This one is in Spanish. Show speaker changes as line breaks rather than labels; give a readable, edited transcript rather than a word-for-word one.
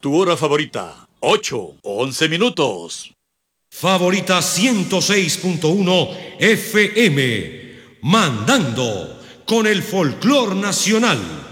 Tu hora favorita, 8 o 11 minutos.
Favorita 106.1 FM, mandando con el folclor nacional.